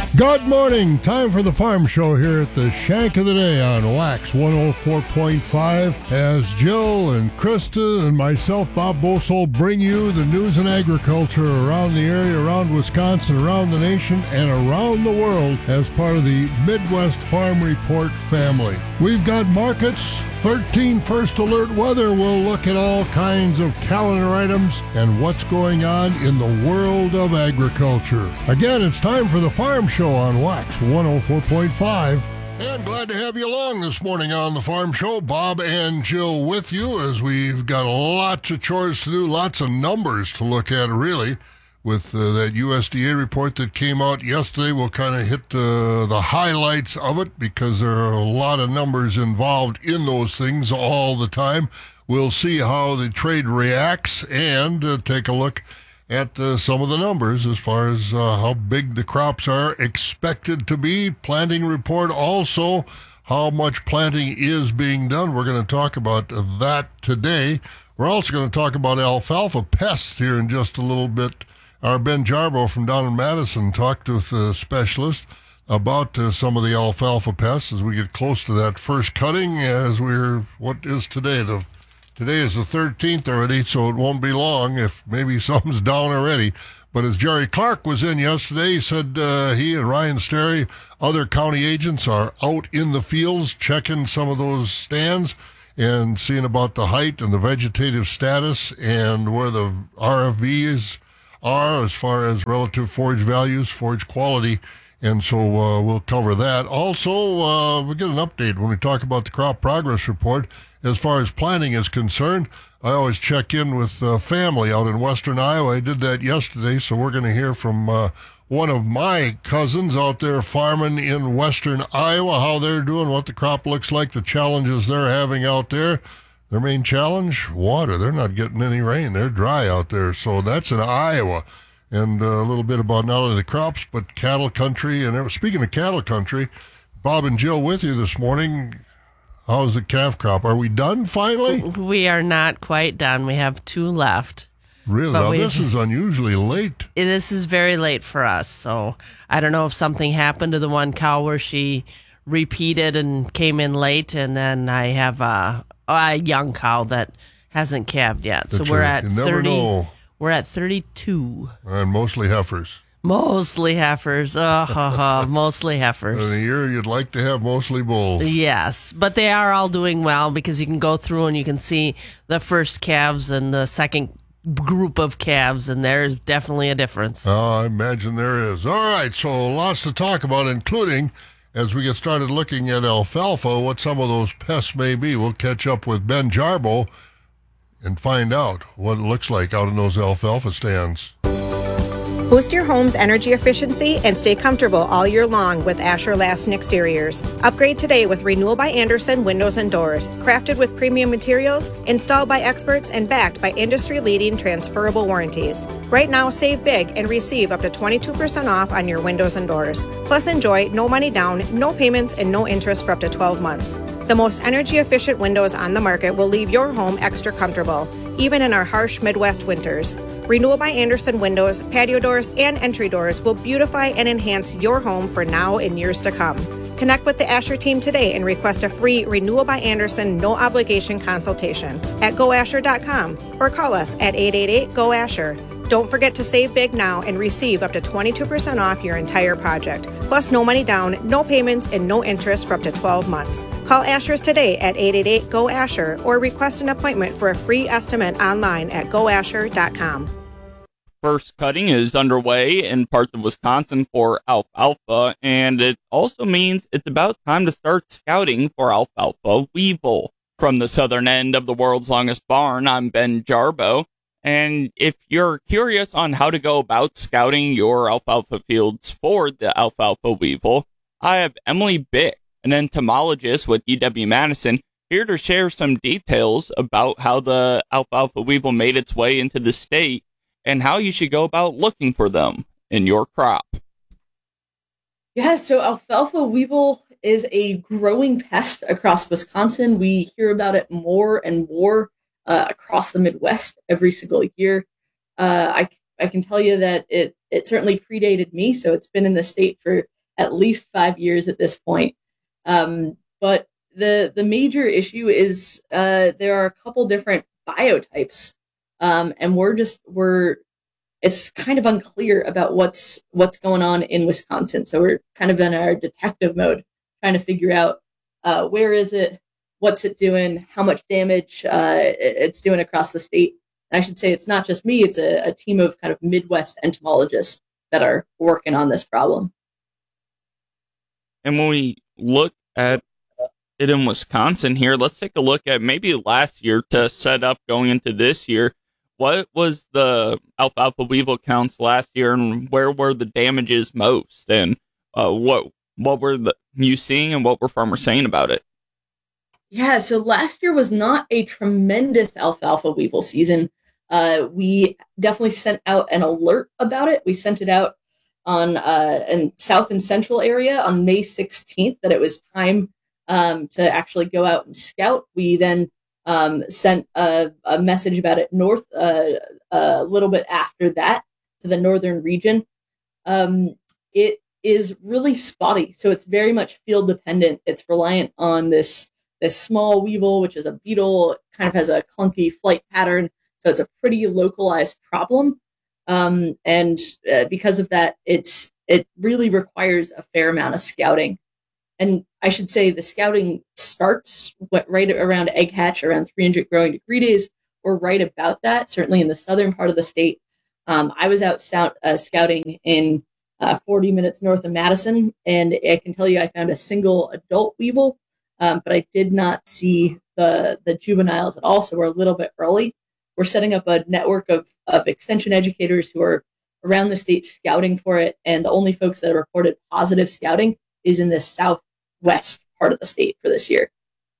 Good morning. Time for the Farm Show here at the Shank of the Day on Wax 104.5 as Jill and Krista and myself, Bob Bosold, bring you the news and agriculture around the area, around Wisconsin, around the nation, and around the world as part of the Midwest Farm Report family. We've got markets, 13 first alert weather. We'll look at all kinds of calendar items and what's going on in the world of agriculture. Again, it's time for the Farm Show on Wax 104.5. And glad to have you along this morning on the Farm Show. Bob and Jill with you as we've got lots of chores to do, lots of numbers to look at, really. With that USDA report that came out yesterday, we'll kind of hit the highlights of it because there are a lot of numbers involved in those things all the time. We'll see how the trade reacts and take a look at some of the numbers as far as how big the crops are expected to be. Planting report also, how much planting is being done. We're going to talk about that today. We're also going to talk about alfalfa pests here in just a little bit. Our Ben Jarbo from down in Madison talked with a specialist about some of the alfalfa pests as we get close to that first cutting as what is today? Today is the 13th already, so it won't be long if maybe something's down already. But as Jerry Clark was in yesterday, he said he and Ryan Sterry, other county agents, are out in the fields checking some of those stands and seeing about the height and the vegetative status and where the RFVs are as far as relative forage values, forage quality, and so we'll cover that. Also, we'll get an update when we talk about the crop progress report. As far as planting is concerned, I always check in with family out in western Iowa. I did that yesterday, so we're going to hear from one of my cousins out there farming in western Iowa, how they're doing, what the crop looks like, the challenges they're having out there. Their main challenge, water. They're not getting any rain. They're dry out there. So that's in Iowa. And a little bit about not only the crops, but cattle country. And speaking of cattle country, Bob and Jill with you this morning. How's the calf crop? Are we done finally? We are not quite done. We have 2 left. Really? Now, this is unusually late. This is very late for us. So I don't know if something happened to the one cow where she repeated and came in late. And then I have a young cow that hasn't calved yet. So we're at 30. We're at 32. And mostly heifers. Mostly heifers. Mostly heifers. In a year, you'd like to have mostly bulls. Yes, but they are all doing well because you can go through and you can see the first calves and the second group of calves, and there's definitely a difference. I imagine there is. All right, so lots to talk about, including, as we get started looking at alfalfa, what some of those pests may be. We'll catch up with Ben Jarbo and find out what it looks like out in those alfalfa stands. Boost your home's energy efficiency and stay comfortable all year long with Asher Lasten Exteriors. Upgrade today with Renewal by Andersen Windows and Doors. Crafted with premium materials, installed by experts, and backed by industry-leading transferable warranties. Right now, save big and receive up to 22% off on your windows and doors. Plus, enjoy no money down, no payments, and no interest for up to 12 months. The most energy-efficient windows on the market will leave your home extra comfortable, even in our harsh Midwest winters. Renewal by Andersen windows, patio doors, and entry doors will beautify and enhance your home for now and years to come. Connect with the Asher team today and request a free Renewal by Andersen no-obligation consultation at goasher.com or call us at 888-GO-ASHER. Don't forget to save big now and receive up to 22% off your entire project. Plus, no money down, no payments, and no interest for up to 12 months. Call Asher's today at 888-GO-ASHER or request an appointment for a free estimate online at goasher.com. First cutting is underway in parts of Wisconsin for alfalfa, and it also means it's about time to start scouting for alfalfa weevil. From the southern end of the world's longest barn, I'm Ben Jarbo, and if you're curious on how to go about scouting your alfalfa fields for the alfalfa weevil, I have Emily Bick, an entomologist with UW-Madison, here to share some details about how the alfalfa weevil made its way into the state and how you should go about looking for them in your crop. Yeah, so alfalfa weevil is a growing pest across Wisconsin. We hear about it more and more across the Midwest every single year. I can tell you that it certainly predated me, so it's been in the state for at least 5 years at this point. But the major issue is there are a couple different biotypes, and it's kind of unclear about what's going on in Wisconsin. So we're kind of in our detective mode, trying to figure out where is it, what's it doing, how much damage it's doing across the state. And I should say it's not just me; it's a team of kind of Midwest entomologists that are working on this problem. And when we look at it in Wisconsin here, let's take a look at maybe last year to set up going into this year. What was the alfalfa weevil counts last year, and where were the damages most? And what were you seeing, and what were farmers saying about it? Yeah, so last year was not a tremendous alfalfa weevil season. We definitely sent out an alert about it. We sent it out on in South and Central area on May 16th that it was time to actually go out and scout. We then sent a message about it north a little bit after that to the northern region. It is really spotty, so it's very much field dependent. It's reliant on this small weevil, which is a beetle. It kind of has a clunky flight pattern, so it's a pretty localized problem. And because of that, it really requires a fair amount of scouting. And I should say the scouting starts right around egg hatch, around 300 growing degree days, or right about that, certainly in the southern part of the state. I was out scouting in 40 minutes north of Madison, and I can tell you I found a single adult weevil, but I did not see the juveniles at all, so we're a little bit early. We're setting up a network of extension educators who are around the state scouting for it, and the only folks that have reported positive scouting is in the southwest part of the state for this year.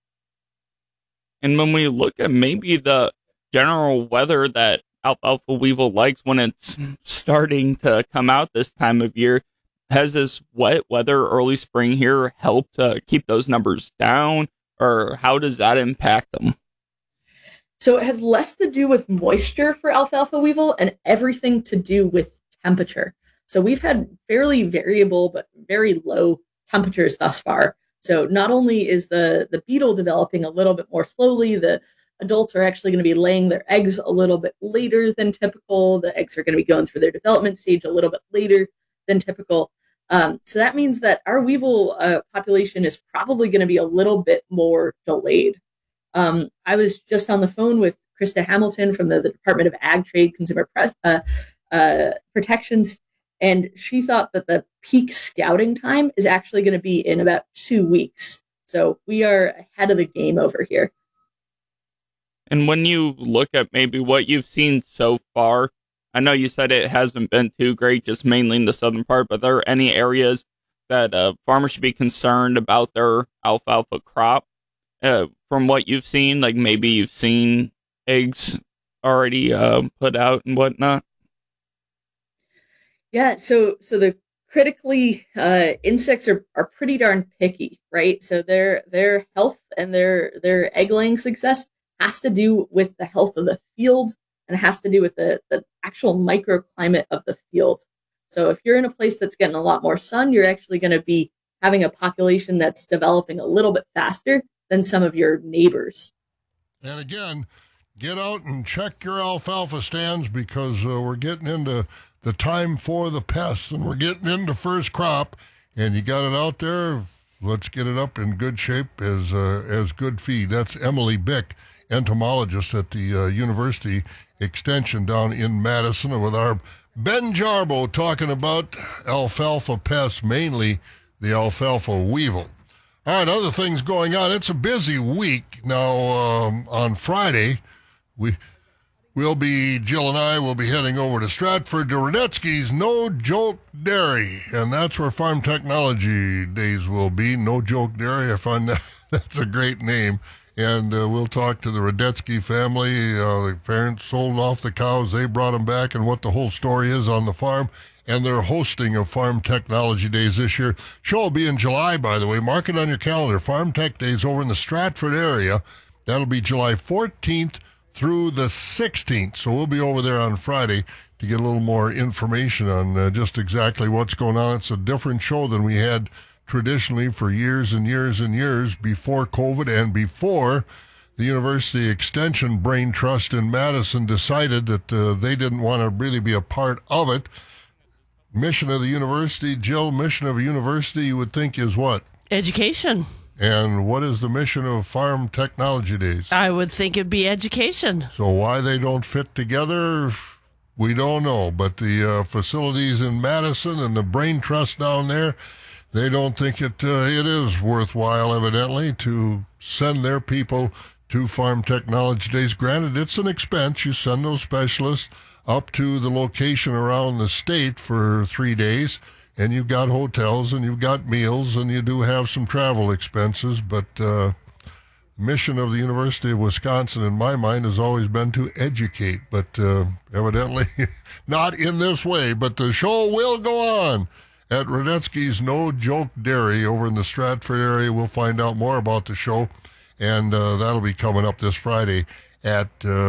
And when we look at maybe the general weather that alfalfa weevil likes when it's starting to come out this time of year, has this wet weather early spring here helped keep those numbers down, or how does that impact them? So it has less to do with moisture for alfalfa weevil and everything to do with temperature. So we've had fairly variable but very low temperatures thus far. So not only is the beetle developing a little bit more slowly, the adults are actually going to be laying their eggs a little bit later than typical. The eggs are going to be going through their development stage a little bit later than typical. So that means that our weevil population is probably going to be a little bit more delayed. I was just on the phone with Krista Hamilton from the Department of Ag Trade Consumer Protections, and she thought that the peak scouting time is actually going to be in about 2 weeks. So we are ahead of the game over here. And when you look at maybe what you've seen so far, I know you said it hasn't been too great, just mainly in the southern part, but are there any areas that farmers should be concerned about their alfalfa crop? From what you've seen, like maybe you've seen eggs already put out and whatnot? Yeah, so the critically insects are pretty darn picky, right? So their health and their egg laying success has to do with the health of the field, and it has to do with the actual microclimate of the field. So if you're in a place that's getting a lot more sun, you're actually going to be having a population that's developing a little bit faster than some of your neighbors. And again, get out and check your alfalfa stands, because we're getting into the time for the pests, and we're getting into first crop, and you got it out there. Let's get it up in good shape as good feed. That's Emily Bick, entomologist at the University Extension down in Madison, with our Ben Jarbo talking about alfalfa pests, mainly the alfalfa weevil. All right, other things going on. It's a busy week. Now, on Friday, Jill and I will be heading over to Stratford to Radetzky's No Joke Dairy, and that's where Farm Technology Days will be. No Joke Dairy, I find that's a great name. And we'll talk to the Radetzky family. The parents sold off the cows. They brought them back, and what the whole story is on the farm. And they're hosting of Farm Technology Days this year. Show will be in July, by the way. Mark it on your calendar. Farm Tech Days over in the Stratford area. That'll be July 14th through the 16th. So we'll be over there on Friday to get a little more information on just exactly what's going on. It's a different show than we had traditionally for years and years and years before COVID and before the University Extension Brain Trust in Madison decided that they didn't want to really be a part of it. Mission of the university, Jill, mission of a university you would think is what? Education. And what is the mission of Farm Technology Days? I would think it'd be education. So why they don't fit together, we don't know. But the facilities in Madison and the Brain Trust down there, they don't think it is worthwhile, evidently, to send their people to Farm Technology Days. Granted, it's an expense. You send those specialists up to the location around the state for 3 days, and you've got hotels and you've got meals and you do have some travel expenses. But mission of the University of Wisconsin, in my mind, has always been to educate. But evidently not in this way. But the show will go on at Radetzky's No Joke Dairy over in the Stratford area. We'll find out more about the show, and that'll be coming up this Friday at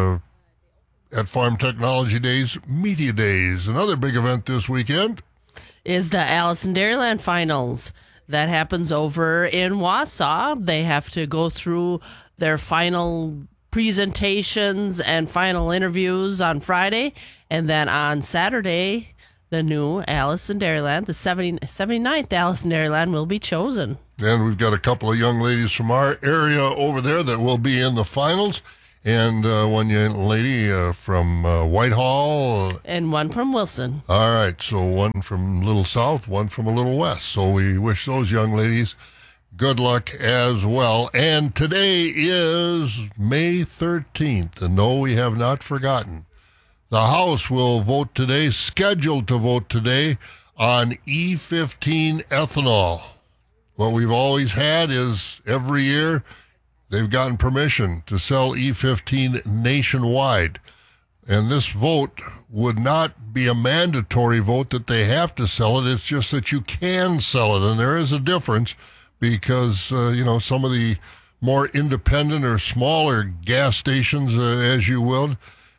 Farm Technology Days, Media Days. Another big event this weekend is the Allison Dairyland Finals. That happens over in Wausau. They have to go through their final presentations and final interviews on Friday. And then on Saturday, the new Allison Dairyland, the 79th Allison Dairyland, will be chosen. And we've got a couple of young ladies from our area over there that will be in the finals. And one young lady from Whitehall. And one from Wilson. All right, so one from Little South, one from a Little West. So we wish those young ladies good luck as well. And today is May 13th. And no, we have not forgotten. The House will vote today, scheduled to vote today, on E15 ethanol. What we've always had is every year they've gotten permission to sell E15 nationwide. And this vote would not be a mandatory vote that they have to sell it. It's just that you can sell it. And there is a difference because, some of the more independent or smaller gas stations, as you will,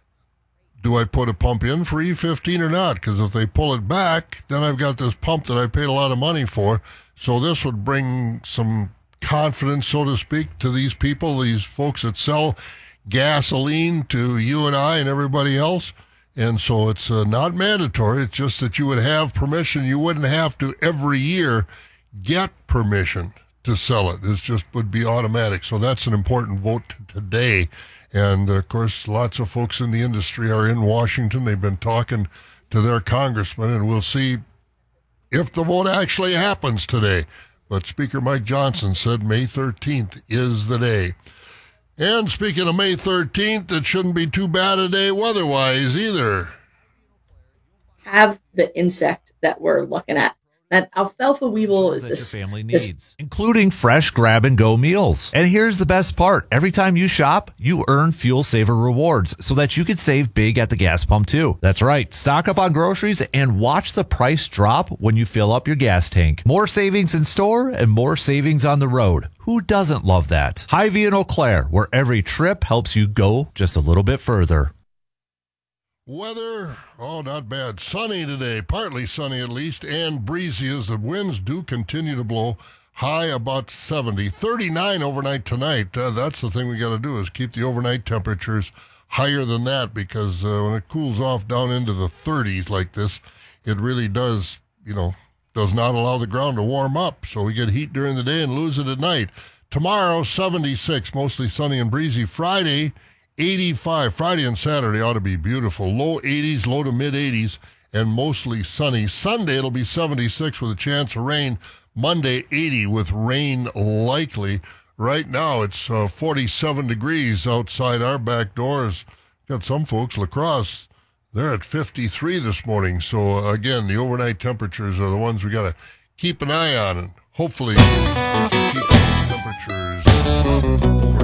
do I put a pump in for E15 or not? Because if they pull it back, then I've got this pump that I paid a lot of money for. So this would bring some confidence, so to speak, to these people, these folks that sell gasoline to you and I and everybody else. And so it's not mandatory. It's just that you would have permission. You wouldn't have to every year get permission to sell it. It just would be automatic. So that's an important vote today. And, of course, lots of folks in the industry are in Washington. They've been talking to their congressman, and we'll see if the vote actually happens today. But Speaker Mike Johnson said May 13th is the day. And speaking of May 13th, it shouldn't be too bad a day weather-wise either. Have the insect that we're looking at. That alfalfa weevil is this your family needs, including fresh grab-and-go meals. And here's the best part. Every time you shop, you earn Fuel Saver rewards so that you can save big at the gas pump, too. That's right. Stock up on groceries and watch the price drop when you fill up your gas tank. More savings in store and more savings on the road. Who doesn't love that? Hy-Vee in Eau Claire, where every trip helps you go just a little bit further. Weather, not bad. Sunny today, partly sunny at least, and breezy as the winds do continue to blow. High about 70. 39 overnight tonight. That's the thing we got to do is keep the overnight temperatures higher than that because when it cools off down into the 30s like this, it really does, does not allow the ground to warm up. So we get heat during the day and lose it at night. Tomorrow, 76, mostly sunny and breezy. Friday, 85. Friday and Saturday ought to be beautiful. Low 80s, low to mid 80s, and mostly sunny. Sunday it'll be 76 with a chance of rain. Monday 80 with rain likely. Right now it's 47 degrees outside our back doors. Got some folks, La Crosse, they're at 53 this morning. So again, the overnight temperatures are the ones we got to keep an eye on, and hopefully we can keep those temperatures up over